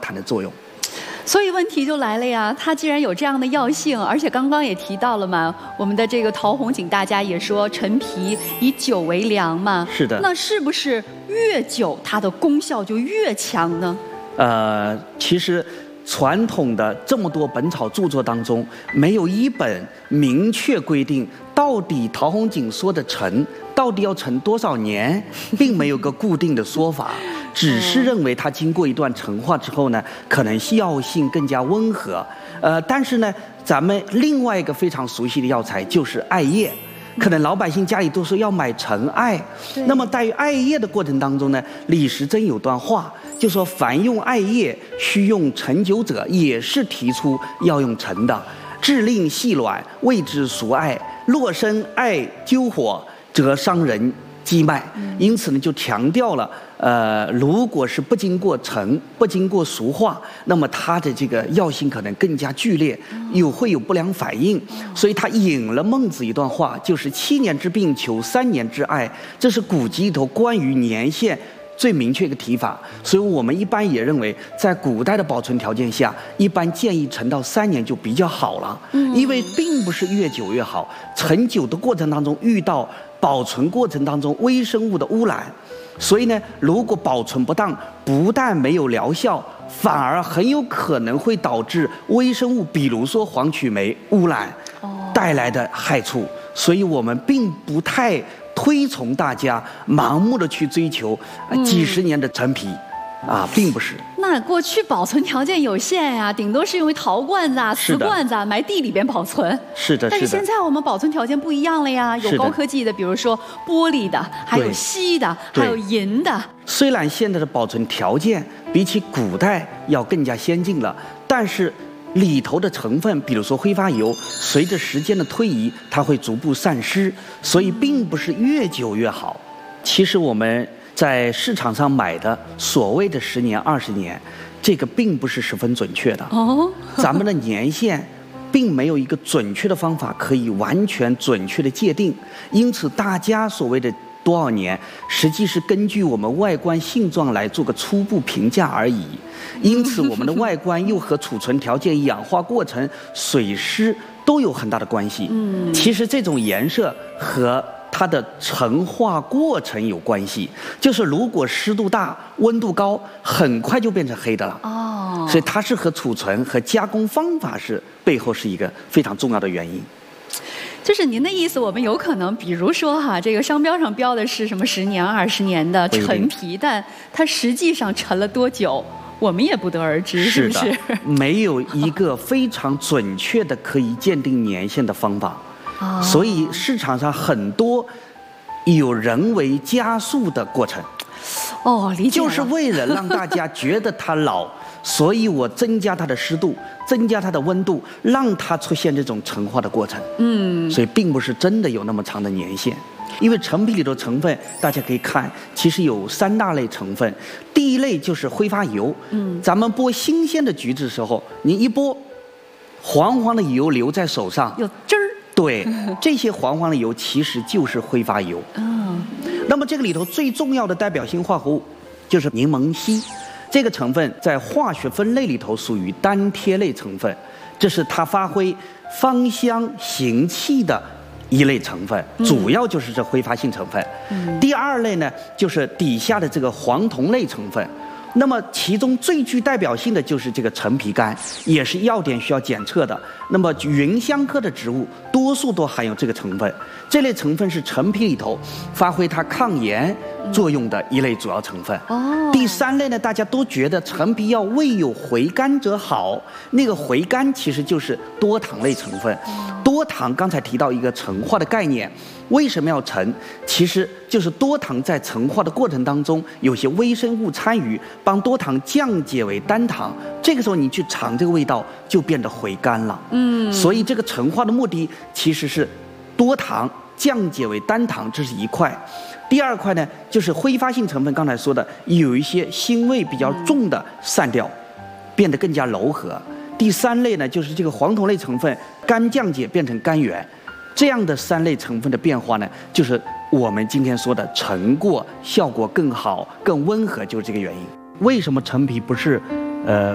痰的作用。 所以问题就来了呀，它既然有这样的药性，而且刚刚也提到了嘛，我们的这个陶弘景大家也说陈皮以久为良嘛， 是的。 那是不是越久它的功效就越强呢？ 其实传统的这么多本草著作当中，没有一本明确规定到底陶弘景说的陈到底要陈多少年，并没有个固定的说法。只是认为它经过一段陈化之后呢，可能药性更加温和。但是呢，咱们另外一个非常熟悉的药材就是艾叶，可能老百姓家里都说要买陈艾。那么在于艾叶的过程当中呢，李时珍有段话，就说凡用艾叶须用陈酒者，也是提出要用陈的。治令细软，谓之熟艾。若生艾灸火，则伤人肌脉。因此呢，就强调了。如果是不经过陈、不经过熟化，那么它的这个药性可能更加剧烈，会有不良反应。所以他引了孟子一段话，就是7年之病求3年之艾，这是古籍里头关于年限最明确一个提法。所以我们一般也认为，在古代的保存条件下，一般建议陈到3年就比较好了，因为并不是越久越好。陈久的过程当中，遇到保存过程当中微生物的污染。所以呢，如果保存不当，不但没有疗效，反而很有可能会导致微生物，比如说黄曲霉污染带来的害处。所以我们并不太推崇大家盲目的去追求几十年的陈皮。并不是。 那过去保存条件有限呀，顶多是用陶罐子、瓷罐子埋地里边保存。 是的。 但是现在我们保存条件不一样了呀，有高科技的，比如说玻璃的，还有锡的，还有银的。 虽然现在的保存条件比起古代要更加先进了，但是里头的成分，比如说挥发油，随着时间的推移，它会逐步散失，所以并不是越久越好。其实我们在市场上买的所谓的10年、20年，这个并不是十分准确的。咱们的年限并没有一个准确的方法可以完全准确的界定，因此大家所谓的多少年，实际是根据我们外观性状来做个初步评价而已。因此我们的外观又和储存条件、氧化过程、水湿都有很大的关系。其实这种颜色和它的陈化过程有关系，就是如果湿度大、温度高，很快就变成黑的了。所以它是和储存和加工方法背后是一个非常重要的原因。 就是您的意思，我们有可能，比如说这个商标上标的是什么10年、20年的陈皮，但它实际上陈了多久，我们也不得而知，是不是？ 没有一个非常准确的可以鉴定年限的方法。所以市场上很多有人为加速的过程。 理解了。 就是为了让大家觉得它老，所以我增加它的湿度，增加它的温度，让它出现这种陈化的过程。所以并不是真的有那么长的年限。因为陈皮里头成分大家可以看，其实有3大类成分。第一类就是挥发油。咱们剥新鲜的橘子的时候，你一剥，黄黄的油留在手上， 有汁儿。 对，这些黄黄的油其实就是挥发油。那么这个里头最重要的代表性化合物就是柠檬烯，这个成分在化学分类里头属于单萜类成分，这是它发挥芳香行气的一类成分，主要就是这挥发性成分。第二类呢，就是底下的这个黄酮类成分。那么其中最具代表性的就是这个陈皮苷，也是药典需要检测的。那么芸香科的植物多数都含有这个成分，这类成分是陈皮里头发挥它抗炎作用的一类主要成分。第3类呢，大家都觉得陈皮要未有回甘者好，那个回甘其实就是多糖类成分。多糖刚才提到一个陈化的概念，为什么要陈？其实就是多糖在陈化的过程当中，有些微生物参与，帮多糖降解为单糖。这个时候你去尝这个味道，就变得回甘了。所以这个陈化的目的其实是多糖降解为单糖，这是一块。第二块呢，就是挥发性成分，刚才说的有一些腥味比较重的散掉，变得更加柔和。第3类呢，就是这个黄酮类成分肝降解变成甘源，这样的3类成分的变化呢，就是我们今天说的陈过效果更好、更温和，就是这个原因。为什么陈皮不是